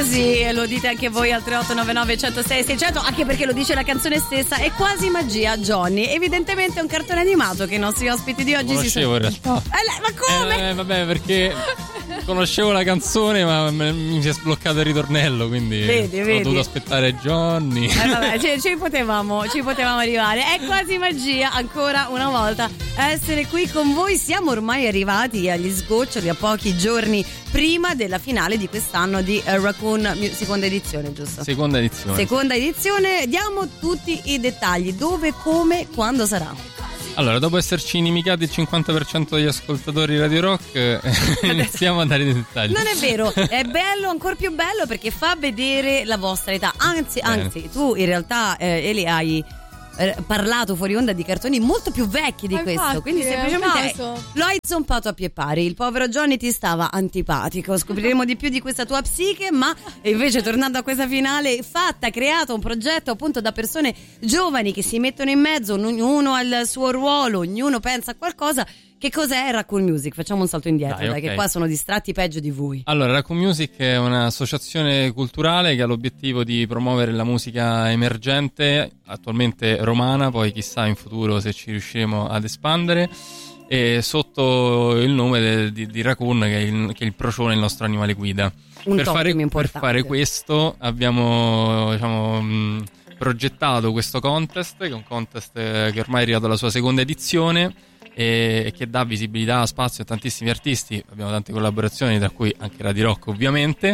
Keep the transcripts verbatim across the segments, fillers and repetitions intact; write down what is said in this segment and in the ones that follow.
così, e lo dite anche voi al tre otto nove nove uno zero sei sei zero zero, anche perché lo dice la canzone stessa, è quasi magia, Johnny. Evidentemente è un cartone animato che i nostri ospiti di oggi lo si sono... sono... in realtà. Eh, ma come? Eh, vabbè, perché conoscevo la canzone, ma mi si è sbloccato il ritornello, quindi vedi, ho vedi. dovuto aspettare Johnny. Eh, vabbè, ci, ci potevamo, ci potevamo arrivare. È quasi magia, ancora una volta, essere qui con voi. Siamo ormai arrivati agli sgoccioli, a pochi giorni prima della finale di quest'anno di uh, Raccoon, seconda edizione, giusto? Seconda edizione. Seconda edizione, diamo tutti i dettagli, dove, come, quando sarà. Allora, dopo esserci inimicati il cinquanta per cento degli ascoltatori Radio Rock, eh, iniziamo a dare dei dettagli. Non è vero, è bello, ancora più bello, perché fa vedere la vostra età. Anzi, Bene. anzi, tu in realtà, eh, Eli, hai eh, parlato fuori onda di cartoni molto più vecchi di Ma questo, infatti, quindi è un semplicemente caso. lo hai zompato a pie pari. Il povero Johnny ti stava antipatico. Scopriremo di più di questa tua psiche, ma invece, tornando a questa finale fatta, creato un progetto appunto da persone giovani che si mettono in mezzo, ognuno ha il suo ruolo, ognuno pensa a qualcosa. Che cos'è Raccoon Music? Facciamo un salto indietro, Dai, dai, okay. Che qua sono distratti peggio di voi. Allora, Raccoon Music è un'associazione culturale che ha l'obiettivo di promuovere la musica emergente, attualmente romana, poi chissà in futuro se ci riusciremo ad espandere, e sotto il nome de, di, di Raccoon, che è, il, che è il procione, il nostro animale guida. Un per, fare, per importante. fare questo abbiamo, diciamo, mh, progettato questo contest, che è un contest che ormai è arrivato alla sua seconda edizione, e che dà visibilità, spazio a tantissimi artisti. Abbiamo tante collaborazioni, tra cui anche Radio Rock ovviamente,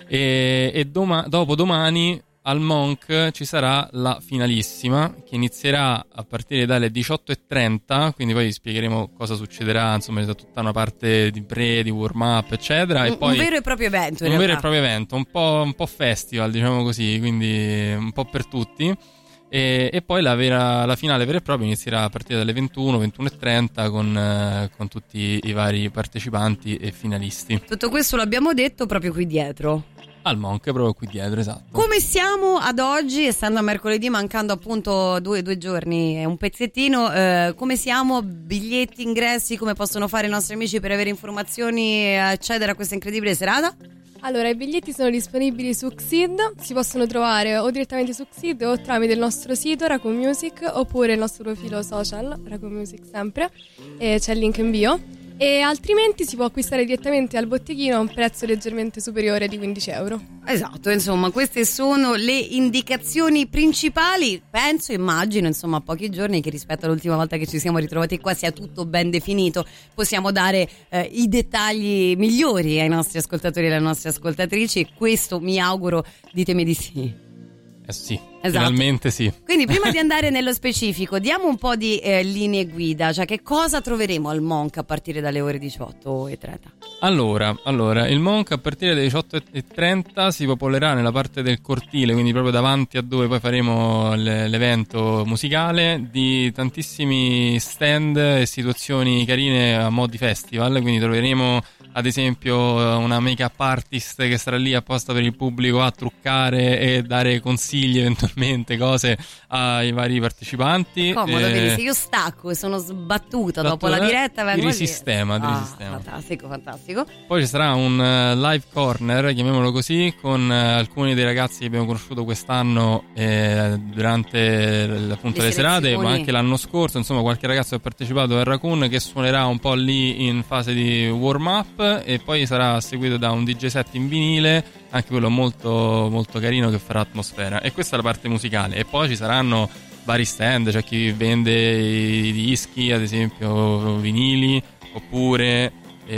e, e doma- dopo domani al Monk ci sarà la finalissima, che inizierà a partire dalle diciotto e trenta, quindi poi spiegheremo cosa succederà, insomma c'è tutta una parte di pre, di warm up eccetera, Un, e poi un vero e proprio evento, in un vero e realtà. proprio evento, un po', un po' festival, diciamo così, quindi un po' per tutti. E, e poi la, vera, la finale vera e propria inizierà a partire dalle ventuno, ventuno e trenta con, eh, con tutti i vari partecipanti e finalisti. Tutto questo l'abbiamo detto proprio qui dietro. Al Monk, proprio qui dietro, esatto. Come siamo ad oggi, essendo a mercoledì, mancando appunto due, due giorni e un pezzettino, eh, come siamo? Biglietti, ingressi, come possono fare i nostri amici per avere informazioni e accedere a questa incredibile serata? Allora, i biglietti sono disponibili su Xid, si possono trovare o direttamente su Xid o tramite il nostro sito Raccoon Music, oppure il nostro profilo social Raccoon Music sempre, e c'è il link in bio. E altrimenti si può acquistare direttamente al botteghino a un prezzo leggermente superiore di quindici euro. Esatto, insomma, queste sono le indicazioni principali. Penso, immagino, insomma, a pochi giorni, che rispetto all'ultima volta che ci siamo ritrovati qua sia tutto ben definito. Possiamo dare eh, i dettagli migliori ai nostri ascoltatori e alle nostre ascoltatrici. Questo mi auguro, ditemi di sì. Eh sì, Esatto. Finalmente sì. Quindi prima di andare nello specifico, diamo un po' di eh, linee guida, cioè che cosa troveremo al Monk a partire dalle ore diciotto e trenta? Allora, allora, il Monk a partire dalle diciotto e trenta si popolerà nella parte del cortile, quindi proprio davanti a dove poi faremo l- l'evento musicale, di tantissimi stand e situazioni carine a mo' di festival, quindi troveremo ad esempio una make-up artist che sarà lì apposta per il pubblico a truccare e dare consigli, eventualmente cose ai vari partecipanti. Comodo, eh, vedi, se io stacco e sono sbattuta dopo la eh, diretta, vengo ti lì. risistema, ti Ah, risistema. fantastico, fantastico. Poi ci sarà un uh, live corner, chiamiamolo così, con uh, alcuni dei ragazzi che abbiamo conosciuto quest'anno eh, durante l- appunto Le le, serate, selezioni. ma anche l'anno scorso, insomma qualche ragazzo che ha partecipato a Raccoon, che suonerà un po' lì in fase di warm up, e poi sarà seguito da un D J set in vinile, anche quello molto molto carino, che farà atmosfera. E questa è la parte musicale. E poi ci saranno vari stand, c'è chi vende i dischi, ad esempio vinili, oppure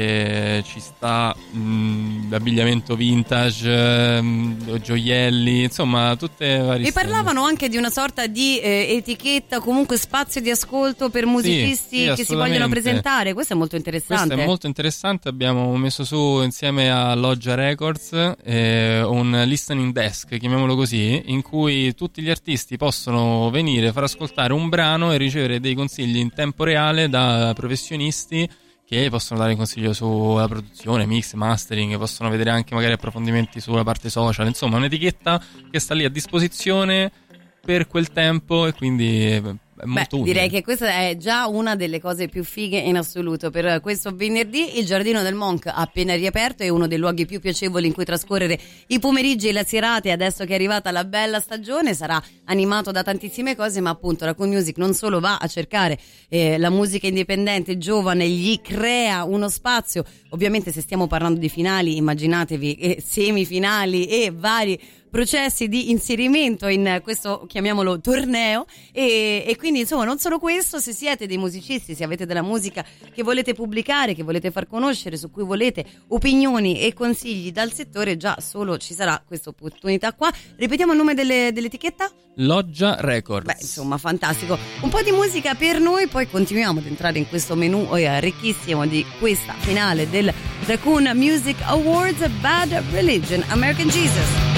eh, ci sta mh, l'abbigliamento vintage, mh, gioielli, insomma tutte varie. Mi parlavano anche di una sorta di eh, etichetta, comunque spazio di ascolto per musicisti sì, che si vogliono assolutamente. presentare. Questo è molto interessante. Questo è molto interessante. Abbiamo messo su insieme a Loggia Records eh, un listening desk, chiamiamolo così, in cui tutti gli artisti possono venire, far ascoltare un brano e ricevere dei consigli in tempo reale da professionisti che possono dare consiglio sulla produzione, mix, mastering, possono vedere anche magari approfondimenti sulla parte social. Insomma, un'etichetta che sta lì a disposizione per quel tempo, e quindi è molto Beh, utile. direi che questa è già una delle cose più fighe in assoluto. Per questo venerdì il Giardino del Monk ha appena riaperto, è uno dei luoghi più piacevoli in cui trascorrere i pomeriggi e le serate. Adesso che è arrivata la bella stagione sarà animato da tantissime cose, ma appunto Raccoon Music non solo va a cercare eh, la musica indipendente giovane, gli crea uno spazio. Ovviamente se stiamo parlando di finali, immaginatevi eh, semifinali e vari processi di inserimento in questo, chiamiamolo, torneo, e, e quindi insomma non solo questo, se siete dei musicisti, se avete della musica che volete pubblicare, che volete far conoscere, su cui volete opinioni e consigli dal settore, già solo ci sarà questa opportunità qua. Ripetiamo il nome delle, dell'etichetta? Loggia Records. Beh, insomma, fantastico. Un po' di musica per noi, poi continuiamo ad entrare in questo menù oh, ricchissimo di questa finale del Raccoon Music Awards. Bad Religion, American Jesus.